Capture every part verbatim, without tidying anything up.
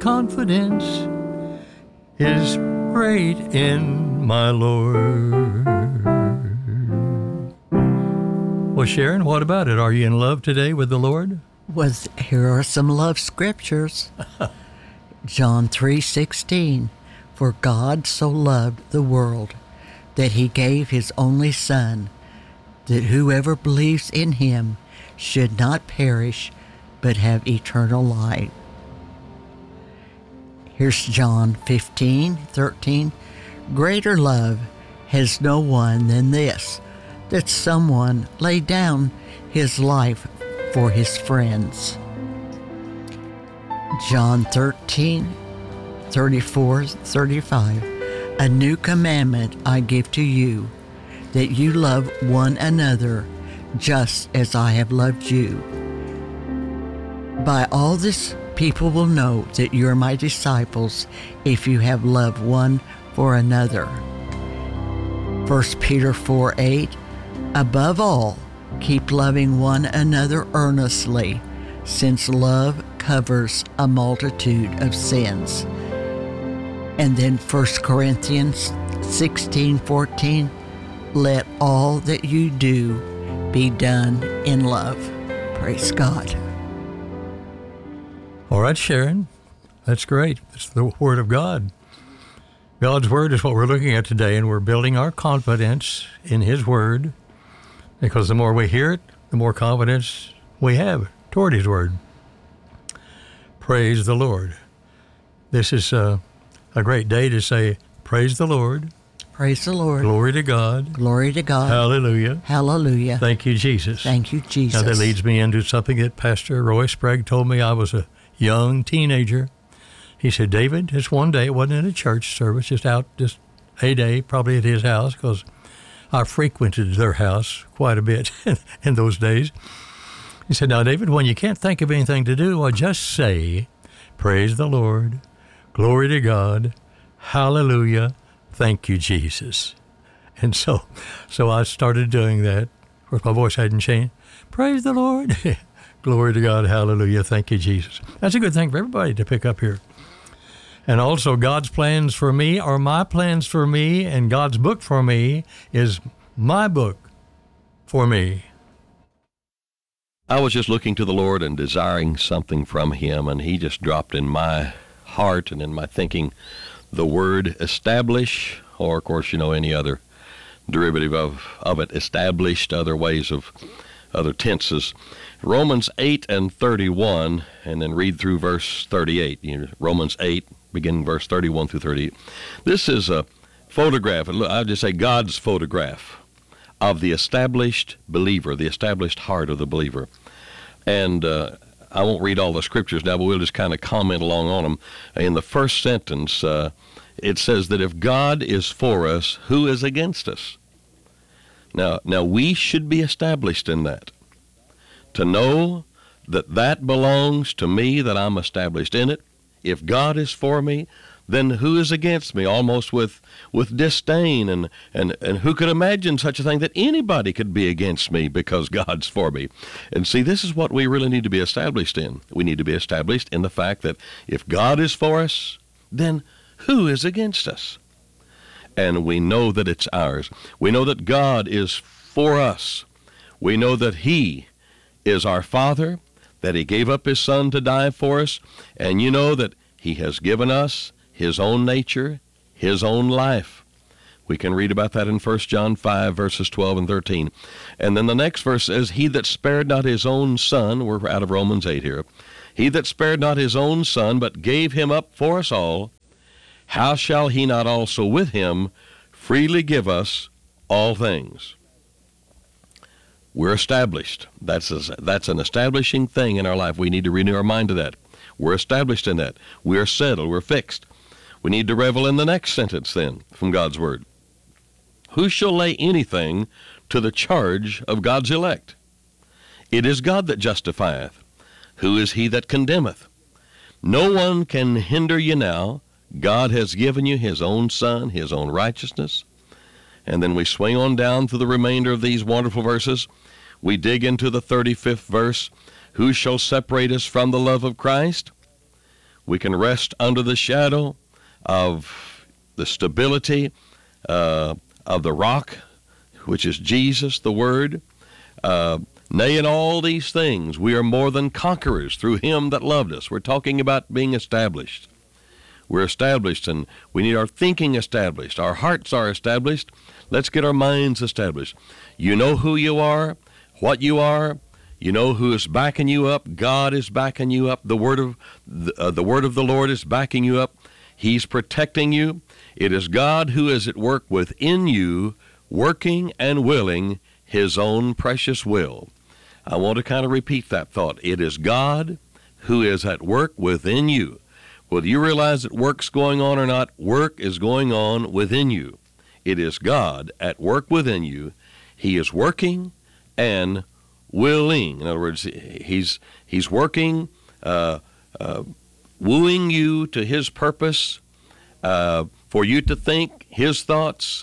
confidence is great in my Lord. Well, Sharon, what about it? Are you in love today with the Lord? Was here are some love scriptures. John three sixteen, for God so loved the world that he gave his only Son, that whoever believes in him should not perish, but have eternal life. Here's John fifteen thirteen, greater love has no one than this, that someone lay down his life for his friends. John thirteen thirty-four thirty-five, a new commandment I give to you, that you love one another just as I have loved you. By all this people will know that you are my disciples if you have love one for another. First Peter four eight, above all, keep loving one another earnestly, since love covers a multitude of sins. And then First Corinthians sixteen fourteen, let all that you do be done in love. Praise God. All right, Sharon, that's great. It's the Word of God. God's Word is what we're looking at today, and we're building our confidence in His Word, because the more we hear it, the more confidence we have toward His Word. Praise the Lord. This is a, a great day to say, praise the Lord. Praise the Lord. Glory to God. Glory to God. Hallelujah. Hallelujah. Thank you, Jesus. Thank you, Jesus. Now that leads me into something that Pastor Roy Sprague told me. I was a young teenager. He said, David, just one day, it wasn't in a church service, just out just a day, probably at his house, because I frequented their house quite a bit in those days. He said, now, David, when you can't think of anything to do, well, just say, praise the Lord, glory to God, hallelujah, thank you, Jesus. And so so I started doing that. Of course, my voice hadn't changed. Praise the Lord, glory to God, hallelujah, thank you, Jesus. That's a good thing for everybody to pick up here. And also, God's plans for me are my plans for me, and God's book for me is my book for me. I was just looking to the Lord and desiring something from Him, and He just dropped in my heart and in my thinking the word establish, or, of course, you know, any other derivative of, of it, established, other ways of, other tenses. Romans eight and thirty-one, and then read through verse thirty-eight. You know, Romans eight, beginning verse thirty-one through thirty-eight. This is a photograph, I'll just say God's photograph of the established believer, the established heart of the believer. And uh, I won't read all the scriptures now, but we'll just kind of comment along on them. In the first sentence, uh, it says that if God is for us, who is against us? Now, now we should be established in that. To know that that belongs to me, that I'm established in it. If God is for me, then who is against me? Almost with, with disdain, and, and, and who could imagine such a thing, that anybody could be against me because God's for me? And see, this is what we really need to be established in. We need to be established in the fact that if God is for us, then who is against us? And we know that it's ours. We know that God is for us. We know that He is our Father, that He gave up His Son to die for us, and you know that He has given us His own nature, His own life. We can read about that in First John five, verses twelve and thirteen. And then the next verse says, He that spared not His own Son, we're out of Romans eight here, He that spared not His own Son, but gave Him up for us all, how shall He not also with Him freely give us all things? We're established. That's a, that's an establishing thing in our life. We need to renew our mind to that. We're established in that. We're settled. We're fixed. We need to revel in the next sentence then from God's Word. Who shall lay anything to the charge of God's elect? It is God that justifieth. Who is he that condemneth? No one can hinder you now. God has given you His own Son, His own righteousness. And then we swing on down through the remainder of these wonderful verses. We dig into the thirty-fifth verse. Who shall separate us from the love of Christ? We can rest under the shadow of the stability uh, of the rock, which is Jesus, the Word. Uh, nay, in all these things, we are more than conquerors through him that loved us. We're talking about being established. We're established, and we need our thinking established. Our hearts are established. Let's get our minds established. You know who you are, what you are. You know who is backing you up. God is backing you up. The word of the, uh, the word of the Lord is backing you up. He's protecting you. It is God who is at work within you, working and willing his own precious will. I want to kind of repeat that thought. It is God who is at work within you. Whether you realize that work's going on or not, work is going on within you. It is God at work within you. He is working and willing. In other words, he's he's working, uh, uh, wooing you to his purpose, uh, for you to think his thoughts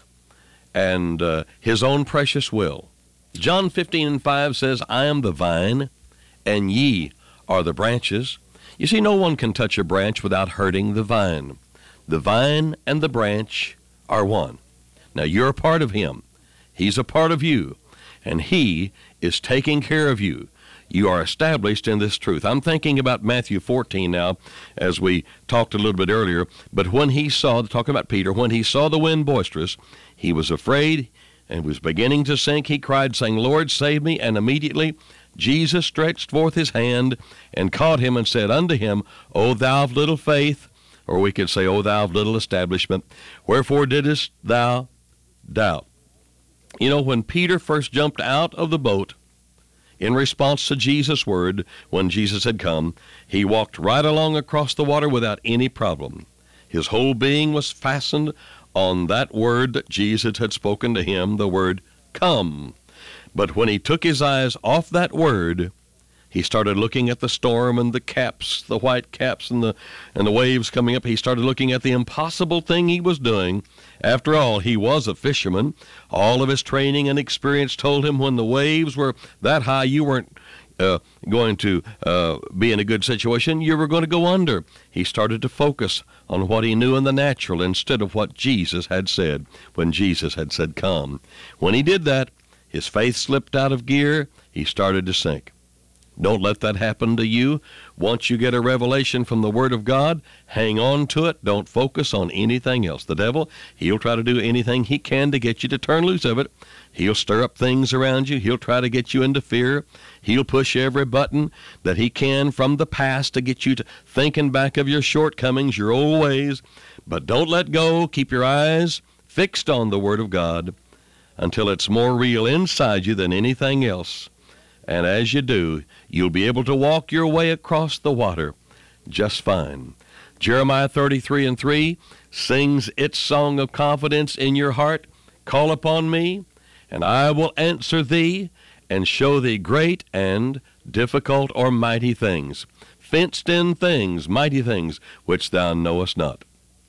and uh, his own precious will. John fifteen and five says, I am the vine, and ye are the branches. You see, no one can touch a branch without hurting the vine. The vine and the branch are one. Now, you're a part of him. He's a part of you, and he is taking care of you. You are established in this truth. I'm thinking about Matthew fourteen now, as we talked a little bit earlier. But when he saw, talking about Peter, when he saw the wind boisterous, he was afraid and was beginning to sink. He cried, saying, Lord, save me. And immediately Jesus stretched forth his hand and caught him and said unto him, O thou of little faith, or we could say, O thou of little establishment, wherefore didst thou doubt? You know, when Peter first jumped out of the boat in response to Jesus' word, when Jesus had come, he walked right along across the water without any problem. His whole being was fastened on that word that Jesus had spoken to him, the word, come. But when he took his eyes off that word, he started looking at the storm and the caps, the white caps and the and the waves coming up. He started looking at the impossible thing he was doing. After all, he was a fisherman. All of his training and experience told him when the waves were that high, you weren't uh, going to uh, be in a good situation. You were going to go under. He started to focus on what he knew in the natural instead of what Jesus had said when Jesus had said, come. When he did that, his faith slipped out of gear. He started to sink. Don't let that happen to you. Once you get a revelation from the Word of God, hang on to it. Don't focus on anything else. The devil, he'll try to do anything he can to get you to turn loose of it. He'll stir up things around you. He'll try to get you into fear. He'll push every button that he can from the past to get you to thinking back of your shortcomings, your old ways. But don't let go. Keep your eyes fixed on the Word of God until it's more real inside you than anything else. And as you do, you'll be able to walk your way across the water just fine. Jeremiah thirty-three and three sings its song of confidence in your heart. Call upon me, and I will answer thee, and show thee great and difficult or mighty things, fenced-in things, mighty things, which thou knowest not.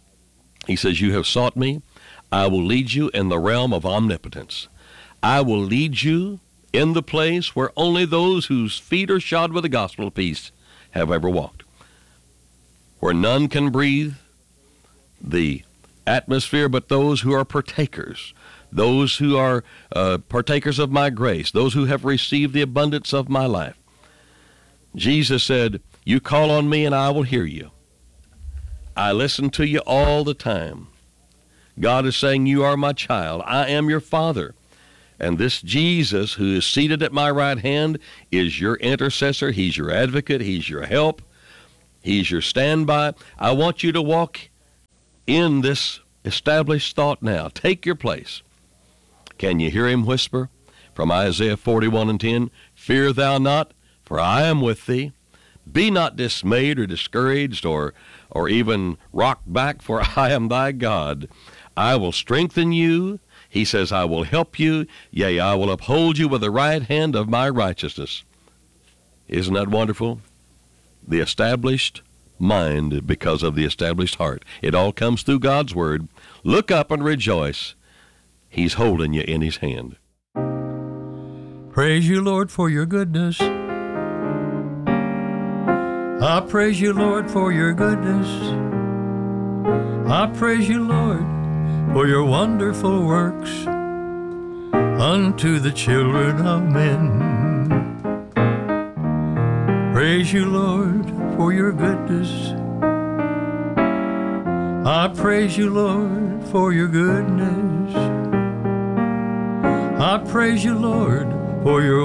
He says, you have sought me. I will lead you in the realm of omnipotence. I will lead you in the place where only those whose feet are shod with the gospel of peace have ever walked, where none can breathe the atmosphere but those who are partakers, those who are uh, partakers of my grace, those who have received the abundance of my life. Jesus said, you call on me and I will hear you. I listen to you all the time. God is saying, you are my child. I am your father. And this Jesus who is seated at my right hand is your intercessor. He's your advocate. He's your help. He's your standby. I want you to walk in this established thought now. Take your place. Can you hear him whisper from Isaiah forty-one and ten? Fear thou not, for I am with thee. Be not dismayed or discouraged or, or even rocked back, for I am thy God. I will strengthen you. He says, I will help you. Yea, I will uphold you with the right hand of my righteousness. Isn't that wonderful? The established mind because of the established heart. It all comes through God's word. Look up and rejoice. He's holding you in his hand. Praise you, Lord, for your goodness. I praise you, Lord, for your goodness. I praise you, Lord, for your wonderful works unto the children of men. Praise you, Lord, for your goodness. I praise you, Lord, for your goodness. I praise you, Lord, for your